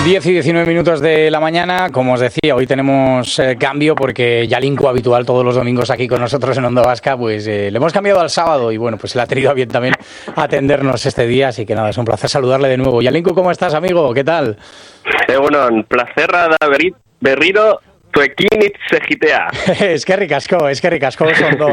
10 y 19 minutos de la mañana, como os decía, hoy tenemos cambio porque Yalinco, habitual todos los domingos aquí con nosotros en Onda Vasca, pues le hemos cambiado al sábado y bueno, pues le ha tenido a bien también atendernos este día, así que nada, es un placer saludarle de nuevo. Yalinco, ¿cómo estás, amigo? ¿Qué tal? Bueno, placer da berriro zuekin hitz egitea. Es que ricasco sondo.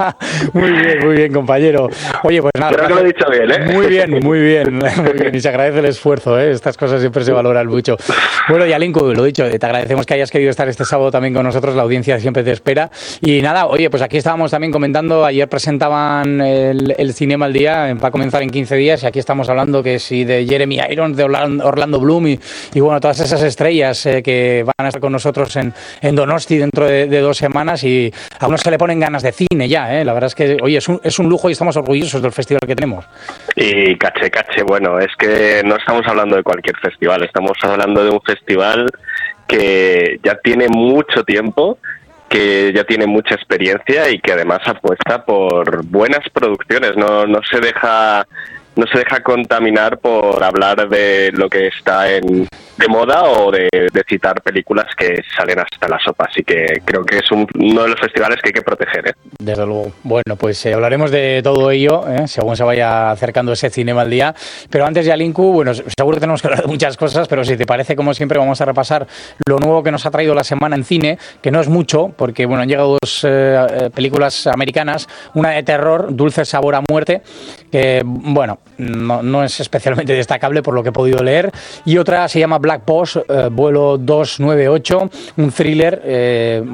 Muy bien, compañero. Oye, pues nada. Creo que lo he dicho bien, ¿eh? Muy bien. Y se agradece el esfuerzo, ¿eh? Estas cosas siempre se valoran mucho. Bueno, Yalinco, lo dicho, te agradecemos que hayas querido estar este sábado también con nosotros, la audiencia siempre te espera. Y nada, oye, pues aquí estábamos también comentando, ayer presentaban el Cinema al Día, va a comenzar en 15 días, y aquí estamos hablando que sí de Jeremy Irons, de Orlando Bloom y bueno, todas esas estrellas que van a estar con nosotros en Donosti dentro de 2 semanas, y a uno se le ponen ganas de cine ya, ¿eh? La verdad es que, oye, es un lujo y estamos orgullosos del festival que tenemos. Y caché, bueno, es que no estamos hablando de cualquier festival, estamos hablando de un festival que ya tiene mucho tiempo, que ya tiene mucha experiencia y que además apuesta por buenas producciones, no se deja contaminar por hablar de lo que está de moda o de citar películas que salen hasta la sopa. Así que creo que es uno de los festivales que hay que proteger, ¿eh? Desde luego. Bueno, pues hablaremos de todo ello, según se vaya acercando ese Cinema al Día. Pero antes, Yalinco, bueno, seguro que tenemos que hablar de muchas cosas, pero si te parece, como siempre, vamos a repasar lo nuevo que nos ha traído la semana en cine, que no es mucho, porque bueno, han llegado 2 películas americanas, una de terror, Dulce sabor a muerte, que bueno, no es especialmente destacable por lo que he podido leer, y otra se llama Black Box, vuelo 298, un thriller,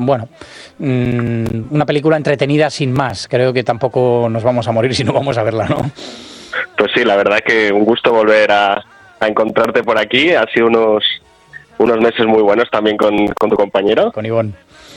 una película entretenida sin más. Creo que tampoco nos vamos a morir si no vamos a verla, ¿no? Pues sí, la verdad que un gusto volver a encontrarte por aquí. Ha sido unos meses muy buenos también con tu compañero. Con Ivonne.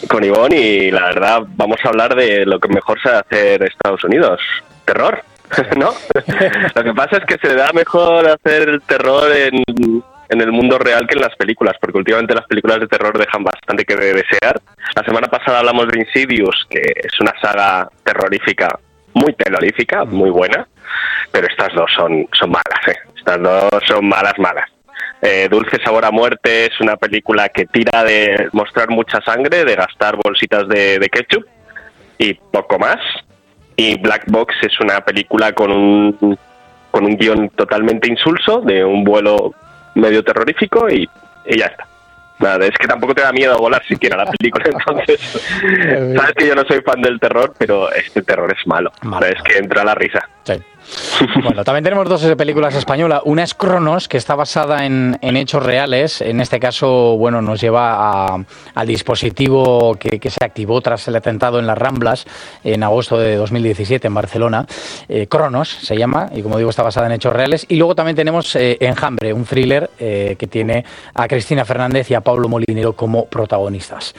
Y la verdad vamos a hablar de lo que mejor sabe hacer Estados Unidos, terror, ¿no? Lo que pasa es que se le da mejor hacer el terror en el mundo real que en las películas, porque últimamente las películas de terror dejan bastante que desear. La semana pasada hablamos de Insidious, que es una saga terrorífica, muy terrorífica, muy buena, pero estas dos son malas, ¿eh? Estas dos son malas. Dulce sabor a muerte es una película que tira de mostrar mucha sangre, de gastar bolsitas de ketchup y poco más. Y Black Box es una película con un guión totalmente insulso, de un vuelo medio terrorífico y ya está. Nada, es que tampoco te da miedo volar siquiera la película, entonces sabes que yo no soy fan del terror, pero este terror es malo. Es que entra la risa. Sí. Bueno, también tenemos 2 películas españolas. Una es Cronos, que está basada en hechos reales. En este caso, bueno, nos lleva al dispositivo que se activó tras el atentado en las Ramblas en agosto de 2017 en Barcelona. Cronos se llama, y como digo, está basada en hechos reales. Y luego también tenemos Enjambre, un thriller que tiene a Cristina Fernández y a Pablo Molinero como protagonistas.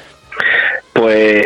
Pues...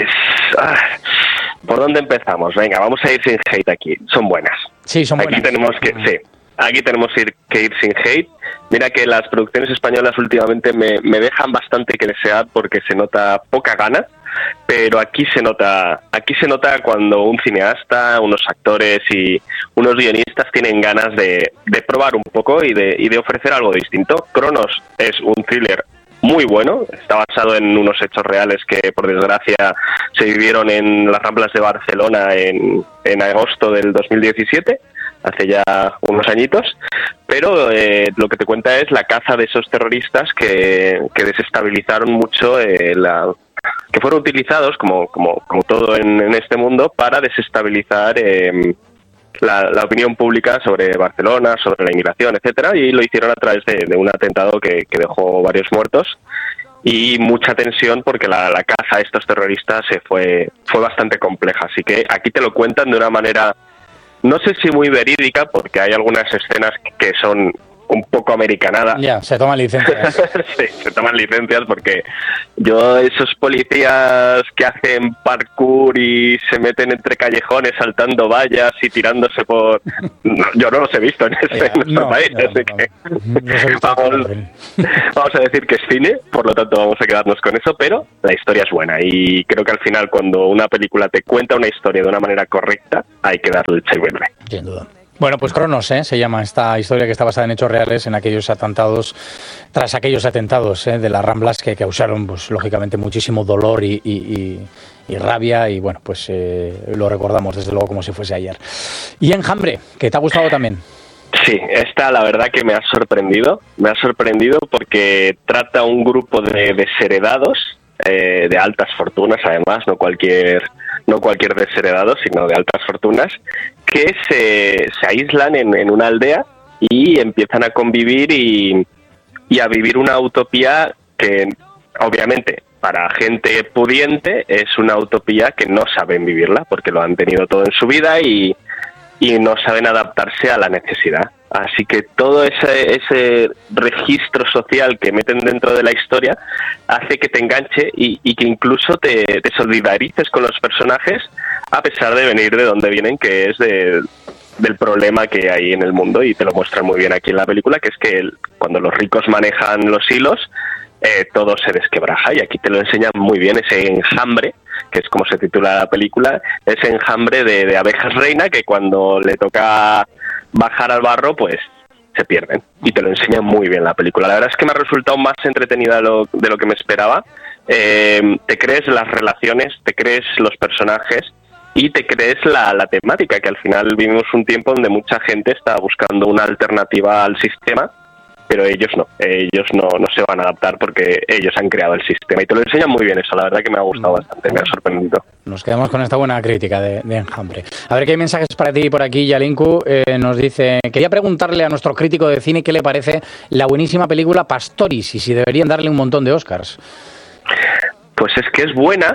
¿por dónde empezamos? Venga, vamos a ir sin hate aquí. Son buenas. Sí, son buenas. Aquí tenemos que ir sin hate. Mira que las producciones españolas últimamente me dejan bastante que desear porque se nota poca gana, pero aquí se nota cuando un cineasta, unos actores y unos guionistas tienen ganas de probar un poco y de ofrecer algo distinto. Cronos es un thriller muy bueno, está basado en unos hechos reales que por desgracia se vivieron en las Ramblas de Barcelona en agosto del 2017, hace ya unos añitos, pero lo que te cuenta es la caza de esos terroristas que desestabilizaron mucho que fueron utilizados como todo en este mundo para desestabilizar la opinión pública sobre Barcelona, sobre la inmigración, etcétera, y lo hicieron a través de un atentado que dejó varios muertos y mucha tensión porque la caza a estos terroristas fue bastante compleja. Así que aquí te lo cuentan de una manera, no sé si muy verídica, porque hay algunas escenas que son un poco americanada. Ya, se toman licencias. Sí, se toman licencias porque esos policías que hacen parkour y se meten entre callejones saltando vallas y tirándose por... yo no los he visto en nuestro país, así que vamos a decir que es cine, por lo tanto vamos a quedarnos con eso, pero la historia es buena y creo que al final cuando una película te cuenta una historia de una manera correcta hay que darle el check verde. Sin duda. Bueno, pues Cronos, se llama esta historia, que está basada en hechos reales, en aquellos atentados, tras aquellos atentados de las Ramblas, que causaron, pues lógicamente, muchísimo dolor y rabia, y bueno, pues lo recordamos desde luego como si fuese ayer. Y Enjambre, que te ha gustado también. Sí, esta la verdad que me ha sorprendido porque trata un grupo de desheredados, de altas fortunas además, no cualquier desheredado, sino de altas fortunas, que se aíslan en una aldea y empiezan a convivir y a vivir una utopía que, obviamente, para gente pudiente es una utopía que no saben vivirla, porque lo han tenido todo en su vida y no saben adaptarse a la necesidad. Así que todo ese registro social que meten dentro de la historia hace que te enganche y que incluso te solidarices con los personajes, a pesar de venir de donde vienen, que es del problema que hay en el mundo, y te lo muestran muy bien aquí en la película, que es que cuando los ricos manejan los hilos, todo se desquebraja, y aquí te lo enseñan muy bien, ese enjambre, que es como se titula la película, ese enjambre de abejas reina que cuando le toca bajar al barro, pues se pierden, y te lo enseñan muy bien la película. La verdad es que me ha resultado más entretenida de lo que me esperaba. Te crees las relaciones, te crees los personajes y te crees la temática, que al final vivimos un tiempo donde mucha gente está buscando una alternativa al sistema, pero ellos no se van a adaptar porque ellos han creado el sistema, y te lo enseñan muy bien eso. La verdad que me ha gustado bastante, me ha sorprendido. Nos quedamos con esta buena crítica de Enjambre. A ver, qué hay mensajes para ti por aquí. Yalinku nos dice: quería preguntarle a nuestro crítico de cine qué le parece la buenísima película Pastoris y si deberían darle un montón de Oscars. Pues es que es buena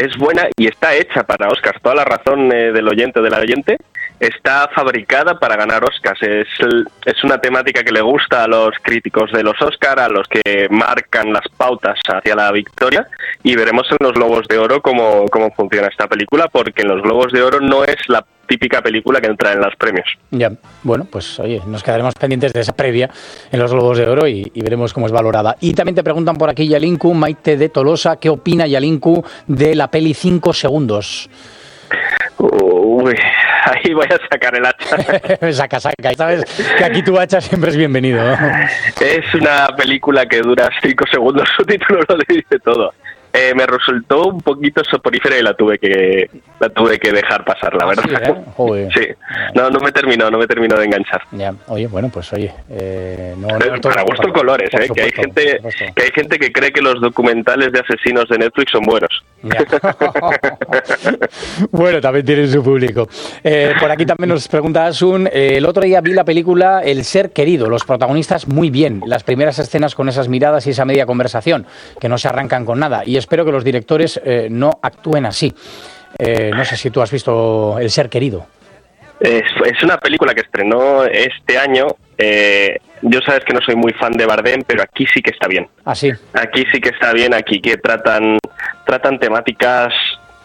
y está hecha para Oscars. Toda la razón del oyente o de la oyente. Está fabricada para ganar Oscars. Es una temática que le gusta a los críticos de los Oscars, a los que marcan las pautas hacia la victoria, y veremos en los Globos de Oro cómo funciona esta película, porque en los Globos de Oro no es la típica película que entra en los premios. Ya, bueno, pues oye, nos quedaremos pendientes de esa previa en los Globos de Oro y veremos cómo es valorada. Y también te preguntan por aquí, Yalinku, Maite de Tolosa, ¿qué opina Yalinku de la peli 5 segundos? Uy, ahí voy a sacar el hacha. saca, sabes que aquí tu hacha siempre es bienvenido, ¿no? Es una película que dura 5 segundos, su título lo dice todo. Me resultó un poquito soporífera y la tuve que dejar pasar, la verdad. Sí, joder. Sí. No me terminó de enganchar. Ya. Oye, bueno, pues oye, para gusto colores, supuesto, que hay gente que cree que los documentales de asesinos de Netflix son buenos. Bueno, también tienen su público. Por aquí también nos pregunta Asun: el otro día vi la película El ser querido, los protagonistas muy bien, las primeras escenas con esas miradas y esa media conversación que no se arrancan con nada, y espero que los directores no actúen así. No sé si tú has visto El ser querido. Es una película que estrenó este año. Yo sabes que no soy muy fan de Bardem, pero aquí sí que está bien. ¿Ah, sí? Aquí sí que está bien, aquí que tratan temáticas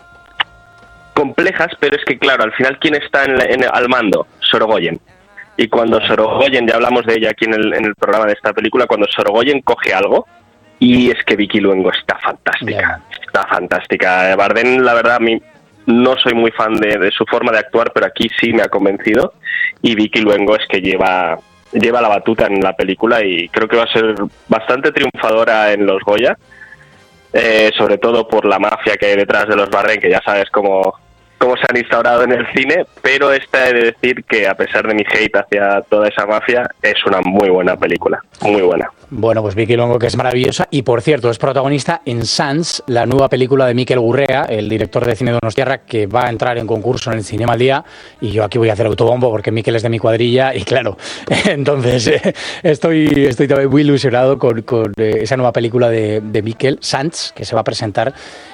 complejas, pero es que claro, al final ¿quién está al mando? Sorogoyen. Y cuando Sorogoyen, ya hablamos de ella aquí en el programa de esta película, cuando Sorogoyen coge algo, y es que Vicky Luengo está fantástica. Está fantástica. Bardem, la verdad, a mí no soy muy fan de su forma de actuar, pero aquí sí me ha convencido, y Vicky Luengo es que lleva la batuta en la película, y creo que va a ser bastante triunfadora en los Goya, sobre todo por la mafia que hay detrás de los Bardem, que ya sabes cómo se han instaurado en el cine, pero esta he de decir que, a pesar de mi hate hacia toda esa mafia, es una muy buena película, muy buena. Bueno, pues Vicky Luengo, que es maravillosa, y por cierto, es protagonista en Sans, la nueva película de Mikel Gurrea, el director de cine donostiarra, que va a entrar en concurso en el Cinema al Día, y yo aquí voy a hacer autobombo porque Mikel es de mi cuadrilla, y claro, entonces estoy también muy ilusionado con esa nueva película de Mikel, Sans, que se va a presentar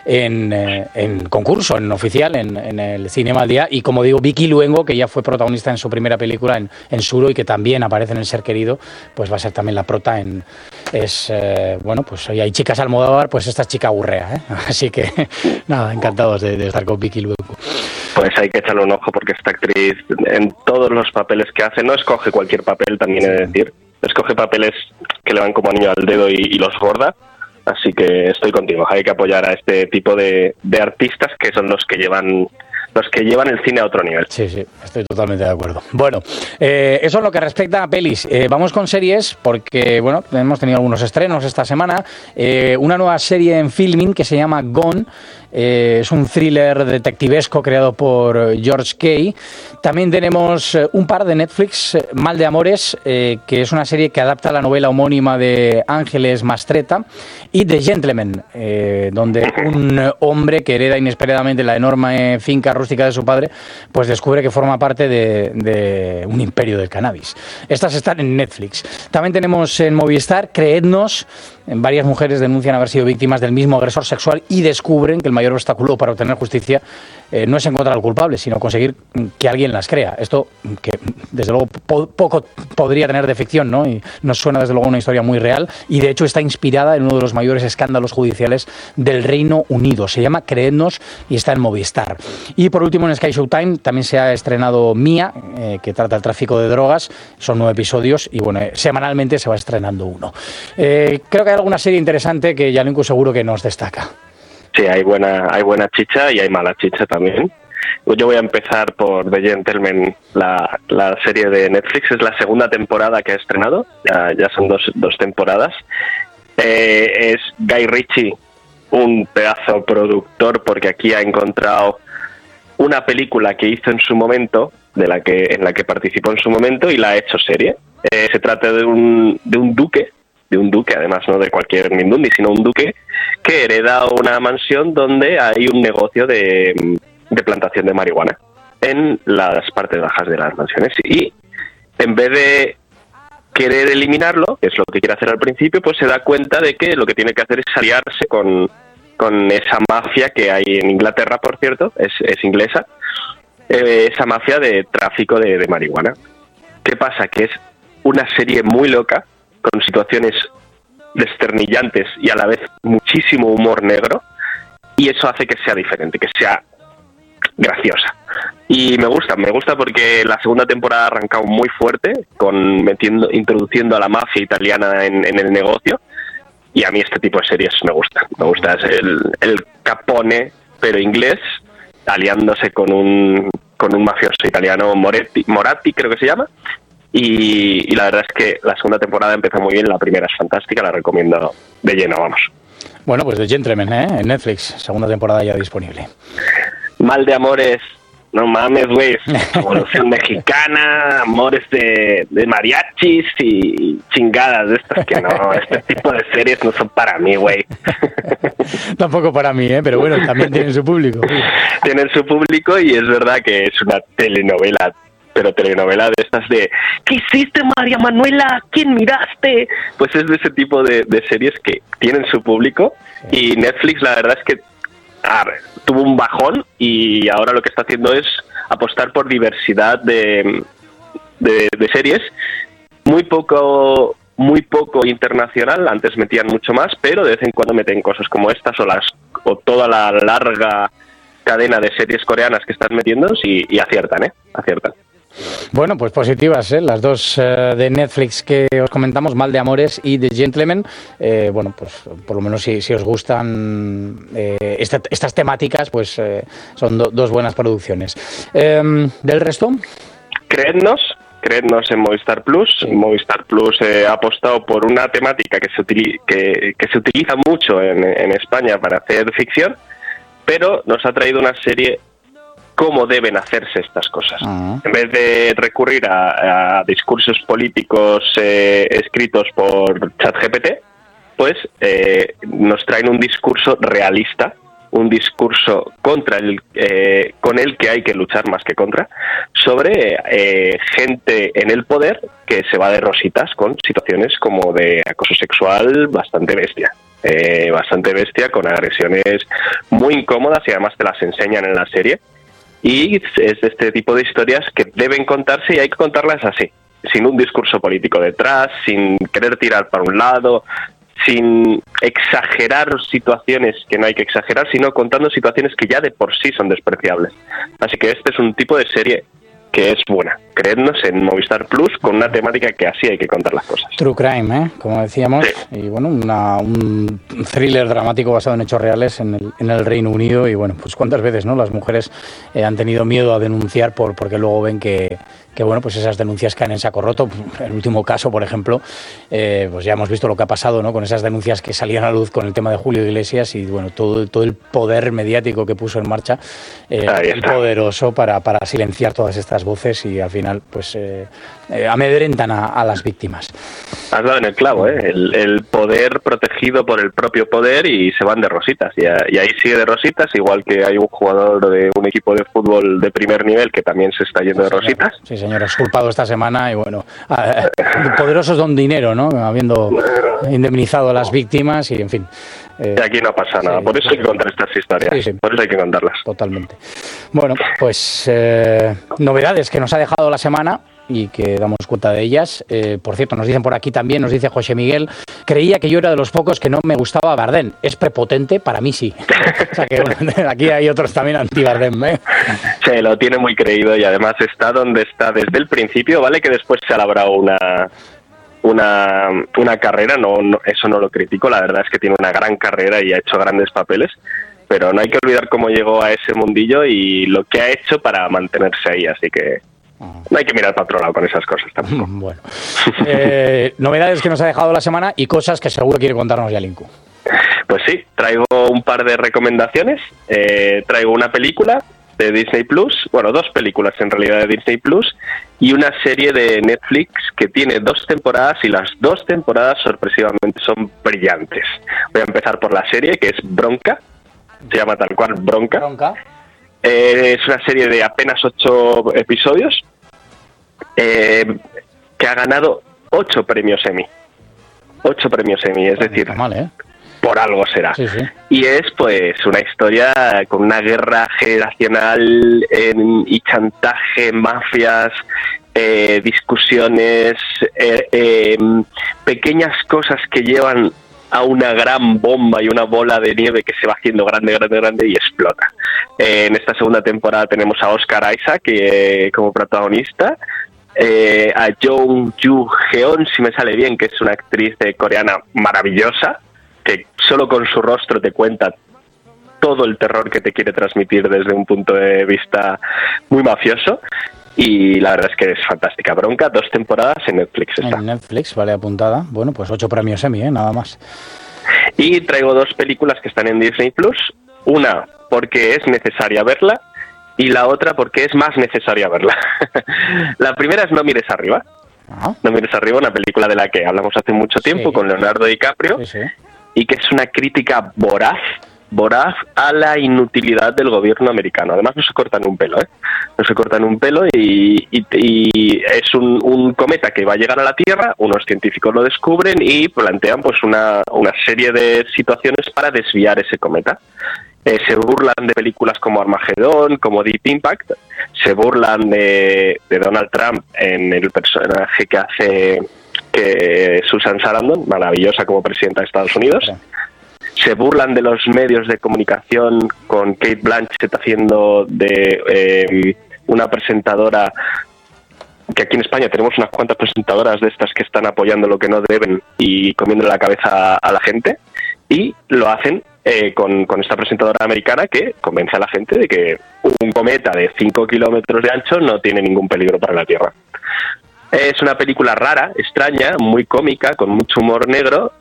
en concurso, en oficial, en el Cinema al Día, y como digo, Vicky Luengo, que ya fue protagonista en su primera película en Suro, y que también aparece en El ser querido, pues va a ser también la prota bueno, pues hoy hay chicas Almodóvar, pues esta es chica Gurrea, ¿eh? Así que nada, encantados de estar con Vicky Luengo. Pues hay que echarle un ojo, porque esta actriz, en todos los papeles que hace, no escoge cualquier papel, también he de decir, escoge papeles que le van como anillo al dedo y los gorda. Así que estoy contigo, hay que apoyar a este tipo de artistas, que son los que llevan los que llevan el cine a otro nivel. Sí, estoy totalmente de acuerdo. Bueno, eso es lo que respecta a pelis. Vamos con series, porque, bueno, hemos tenido algunos estrenos esta semana. Una nueva serie en Filmin que se llama Gone. Es un thriller detectivesco creado por George Kay. También tenemos un par de Netflix, Mal de Amores, que es una serie que adapta la novela homónima de Ángeles Mastretta, y The Gentleman, donde un hombre que hereda inesperadamente la enorme finca rústica de su padre, pues descubre que forma parte de un imperio del cannabis. Estas están en Netflix. También tenemos en Movistar Creednos. Varias mujeres denuncian haber sido víctimas del mismo agresor sexual y descubren que el mayor obstáculo para obtener justicia no es encontrar al culpable, sino conseguir que alguien las crea. Esto, que desde luego poco podría tener de ficción, ¿no? Y nos suena desde luego una historia muy real, y de hecho está inspirada en uno de los mayores escándalos judiciales del Reino Unido. Se llama Creednos y está en Movistar. Y por último, en Sky Showtime también se ha estrenado Mía, que trata el tráfico de drogas. Son 9 episodios y bueno, semanalmente se va estrenando uno. Creo que hay alguna serie interesante que Yalenko seguro que nos destaca. Sí, hay buena chicha y hay mala chicha también. Yo voy a empezar por The Gentleman, la serie de Netflix. Es la segunda temporada que ha estrenado, ya son dos temporadas. Es Guy Ritchie, un pedazo productor, porque aquí ha encontrado una película que hizo en su momento, en la que participó en su momento, y la ha hecho serie. Se trata de un duque, además no de cualquier mindundi, sino un duque que hereda una mansión donde hay un negocio de plantación de marihuana en las partes bajas de las mansiones, y en vez de querer eliminarlo, que es lo que quiere hacer al principio, pues se da cuenta de que lo que tiene que hacer es aliarse con esa mafia que hay en Inglaterra, por cierto, es inglesa, esa mafia de tráfico de marihuana. ¿Qué pasa? Que es una serie muy loca, con situaciones desternillantes y a la vez muchísimo humor negro, y eso hace que sea diferente, que sea graciosa. Y me gusta porque la segunda temporada ha arrancado muy fuerte, introduciendo a la mafia italiana en el negocio, y a mí este tipo de series me gusta. Es el Capone, pero inglés, aliándose con un mafioso italiano, Moratti creo que se llama. Y la verdad es que la segunda temporada empezó muy bien, la primera es fantástica, la recomiendo de lleno, vamos. Bueno, pues The Gentleman, en Netflix, segunda temporada ya disponible. Mal de Amores, no mames, güey, evolución mexicana, amores de mariachis y chingadas de estas que no, este tipo de series no son para mí, güey. Tampoco para mí, pero bueno, también tienen su público. Tienen su público, y es verdad que es una telenovela, pero telenovela de estas de ¿qué hiciste, María Manuela? ¿Quién miraste? Pues es de ese tipo de series que tienen su público, y Netflix la verdad es que tuvo un bajón, y ahora lo que está haciendo es apostar por diversidad de series, muy poco internacional. Antes metían mucho más, pero de vez en cuando meten cosas como estas o toda la larga cadena de series coreanas que están metiendo, y aciertan. Bueno, pues positivas, las dos de Netflix que os comentamos, Mal de Amores y The Gentleman. Bueno, pues por lo menos si os gustan estas temáticas, pues son dos buenas producciones. ¿Del resto? Creednos en Movistar Plus. Sí. Movistar Plus ha apostado por una temática que se utiliza mucho en España para hacer ficción, pero nos ha traído una serie cómo deben hacerse estas cosas. Uh-huh. En vez de recurrir a discursos políticos escritos por ChatGPT, pues nos traen un discurso realista, un discurso con el que hay que luchar más que contra, sobre gente en el poder que se va de rositas con situaciones como de acoso sexual bastante bestia, con agresiones muy incómodas, y además te las enseñan en la serie. Y es de este tipo de historias que deben contarse, y hay que contarlas así, sin un discurso político detrás, sin querer tirar para un lado, sin exagerar situaciones que no hay que exagerar, sino contando situaciones que ya de por sí son despreciables. Así que este es un tipo de serie que es buena. Creednos, en Movistar Plus, con una temática que así hay que contar las cosas. True crime, como decíamos, sí. Y bueno, un thriller dramático basado en hechos reales en el Reino Unido. Y bueno, pues cuántas veces, ¿no?, las mujeres han tenido miedo a denunciar porque luego ven que bueno, pues esas denuncias caen en saco roto. El último caso, por ejemplo, pues ya hemos visto lo que ha pasado, ¿no?, con esas denuncias que salían a la luz con el tema de Julio Iglesias y bueno, todo el poder mediático que puso en marcha el poderoso para silenciar todas estas voces y al final pues amedrentan a las víctimas. Has dado en el clavo, el poder protegido por el propio poder y se van de rositas y ahí sigue de rositas, igual que hay un jugador de un equipo de fútbol de primer nivel que también se está yendo de rositas. Sí, señor, es culpado esta semana y bueno, poderosos don dinero, ¿no?, habiendo indemnizado a las víctimas y en fin. Y aquí no pasa nada, por eso hay que contar estas historias, por eso hay que contarlas. Totalmente. Bueno, pues novedades que nos ha dejado la semana y que damos cuenta de ellas. Por cierto, nos dicen por aquí también, nos dice José Miguel, creía que yo era de los pocos que no me gustaba Bardem. Es prepotente, para mí sí. O sea que bueno, aquí hay otros también anti-Bardem, Se lo tiene muy creído y además está donde está desde el principio, ¿vale? Que después se ha labrado una carrera, no, eso no lo critico, la verdad es que tiene una gran carrera y ha hecho grandes papeles, pero no hay que olvidar cómo llegó a ese mundillo y lo que ha hecho para mantenerse ahí, así que no hay que mirar para otro lado con esas cosas tampoco. Bueno, novedades que nos ha dejado la semana y cosas que seguro quiere contarnos Yalinku. Pues sí, traigo un par de recomendaciones, traigo una película de Disney Plus, bueno, 2 películas en realidad de Disney Plus y una serie de Netflix que tiene 2 temporadas y las 2 temporadas sorpresivamente son brillantes. Voy a empezar por la serie, que es Bronca, se llama tal cual Bronca. Es una serie de apenas 8 episodios que ha ganado 8 premios Emmy. 8 premios Emmy, es decir, mal, por algo será. Sí. Y es pues una historia con una guerra generacional y chantaje, mafias, discusiones, pequeñas cosas que llevan a una gran bomba y una bola de nieve que se va haciendo grande y explota. En esta segunda temporada tenemos a Oscar Isaac como protagonista, a Jung Joo-geon, si me sale bien, que es una actriz coreana maravillosa, que solo con su rostro te cuenta todo el terror que te quiere transmitir desde un punto de vista muy mafioso. Y la verdad es que es fantástica. Bronca, 2 temporadas en Netflix está. En Netflix, vale, apuntada. Bueno, pues 8 premios Emmy, nada más. Y traigo 2 películas que están en Disney Plus. Una porque es necesaria verla y la otra porque es más necesaria verla. La primera es No mires arriba. No mires arriba, una película de la que hablamos hace mucho tiempo con Leonardo DiCaprio. Sí. Y que es una crítica voraz a la inutilidad del gobierno americano. Además no se cortan un pelo, no se cortan un pelo y es un cometa que va a llegar a la Tierra, unos científicos lo descubren y plantean pues una serie de situaciones para desviar ese cometa. Se burlan de películas como Armagedón, como Deep Impact, se burlan de Donald Trump en el personaje que hace Susan Sarandon, maravillosa como presidenta de Estados Unidos. Se burlan de los medios de comunicación con Cate Blanchett haciendo de una presentadora, que aquí en España tenemos unas cuantas presentadoras de estas que están apoyando lo que no deben y comiendo la cabeza a la gente, y lo hacen con esta presentadora americana que convence a la gente de que un cometa de 5 kilómetros de ancho no tiene ningún peligro para la Tierra. Es una película rara, extraña, muy cómica, con mucho humor negro,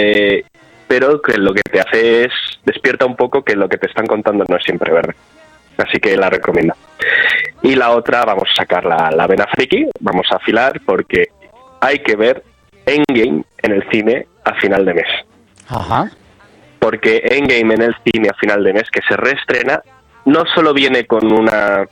pero que lo que te hace es despierta un poco que lo que te están contando no es siempre verdad. Así que la recomiendo. Y la otra, vamos a sacar la vena friki, vamos a afilar, porque hay que ver Endgame en el cine a final de mes. Ajá. Porque Endgame en el cine a final de mes, que se reestrena, no solo viene con una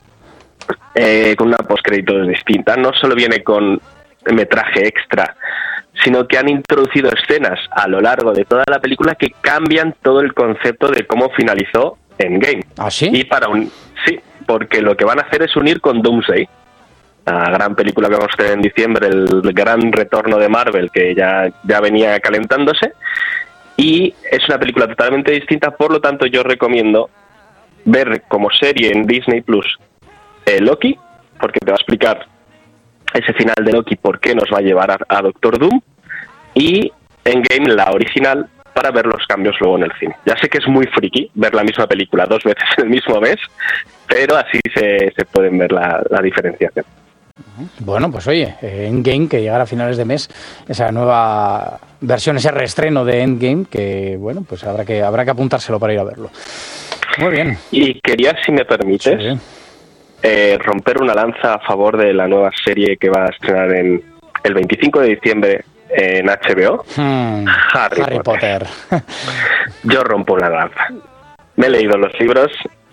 postcréditos distinta, no solo viene con metraje extra, sino que han introducido escenas a lo largo de toda la película que cambian todo el concepto de cómo finalizó Endgame. ¿Ah, sí? Y sí, porque lo que van a hacer es unir con Doomsday, la gran película que vamos a tener en diciembre, el gran retorno de Marvel, que ya venía calentándose, y es una película totalmente distinta. Por lo tanto, yo recomiendo ver como serie en Disney Plus Loki porque te va a explicar ese final de Loki, por qué nos va a llevar a Doctor Doom, y Endgame, la original, para ver los cambios luego en el cine. Ya sé que es muy friki ver la misma película 2 veces en el mismo mes, pero así se pueden ver la diferenciación. Bueno, pues oye, Endgame, que llegará a finales de mes, esa nueva versión, ese reestreno de Endgame, que bueno, pues habrá que apuntárselo para ir a verlo. Muy bien. Y quería, si me permites, romper una lanza a favor de la nueva serie que va a estrenar el 25 de diciembre en HBO, Harry Potter. Yo rompo una lanza. Me he leído los libros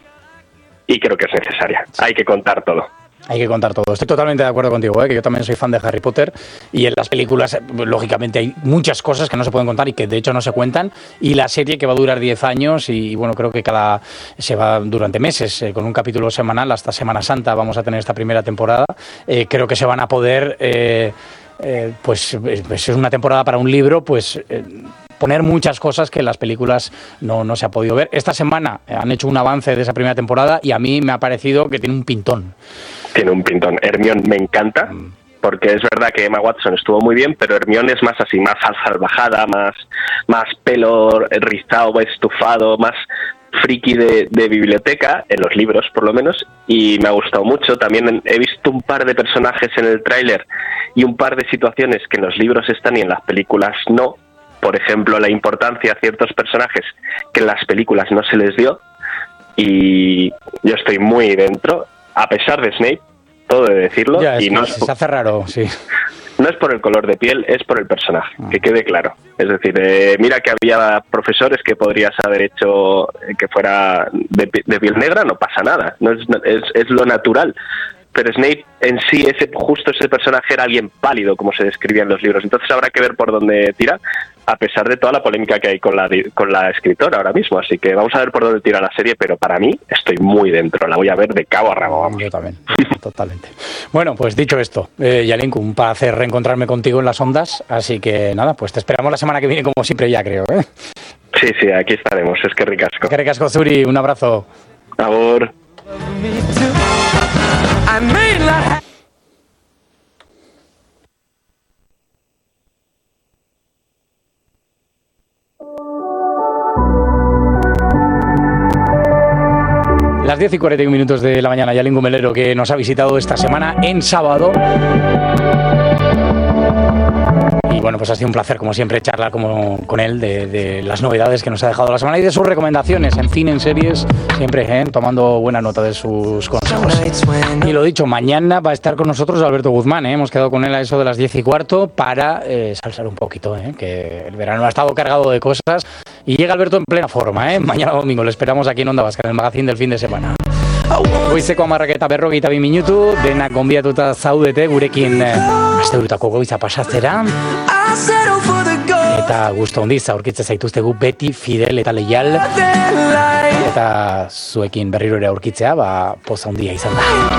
y creo que es necesaria. Hay que contar todo. Hay que contar todo. Estoy totalmente de acuerdo contigo, que yo también soy fan de Harry Potter, y en las películas, lógicamente, hay muchas cosas que no se pueden contar y que de hecho no se cuentan, y la serie, que va a durar 10 años y bueno, creo que se va durante meses, con un capítulo semanal hasta Semana Santa vamos a tener esta primera temporada. Creo que se van a poder, pues es una temporada para un libro, pues poner muchas cosas que en las películas no se ha podido ver. Esta semana han hecho un avance de esa primera temporada y a mí me ha parecido que tiene un pintón. Tiene un pintón. Hermione me encanta, porque es verdad que Emma Watson estuvo muy bien, pero Hermione es más así, más salvajada, más pelo rizado, estufado, más friki de biblioteca, en los libros por lo menos, y me ha gustado mucho. También he visto un par de personajes en el tráiler y un par de situaciones que en los libros están y en las películas no. Por ejemplo, la importancia a ciertos personajes que en las películas no se les dio, y yo estoy muy dentro. A pesar de Snape, todo de decirlo, y no se hace raro, sí. No es por el color de piel, es por el personaje, que quede claro. Es decir, mira que había profesores que podrías haber hecho que fuera de piel negra, no pasa nada, es lo natural. Pero Snape en sí, justo ese personaje era alguien pálido, como se describía en los libros. Entonces habrá que ver por dónde tira, a pesar de toda la polémica que hay con la escritora ahora mismo. Así que vamos a ver por dónde tira la serie, pero para mí estoy muy dentro. La voy a ver de cabo a rabo. Vamos. Yo también, totalmente. Bueno, pues dicho esto, Yalinku, un placer reencontrarme contigo en las ondas. Así que nada, pues te esperamos la semana que viene, como siempre ya creo. Sí, aquí estaremos. Es que ricasco. Que ricasco, Zuri. Un abrazo. Agur. Las 10:41 de la mañana, Yalinku Melero, que nos ha visitado esta semana en sábado. Y bueno, pues ha sido un placer, como siempre, charlar con él de las novedades que nos ha dejado la semana y de sus recomendaciones en cine, en series, siempre tomando buena nota de sus consejos. Y lo dicho, mañana va a estar con nosotros Alberto Guzmán. Hemos quedado con él a eso de las 10:15 para salsar un poquito, que el verano ha estado cargado de cosas. Y llega Alberto en plena forma, Mañana domingo le esperamos aquí en Onda Vasca, en el magazine del fin de semana. Goizeko amarraketa berrogeita 2 minutu, denak gonbiatuta zaudete gurekin asteburutako goiza pasatzera. Eta gustu handiz aurkitze zaituztegu beti fidel eta leial. Eta zuekin berriro ere aurkitzea, poza handia izan da.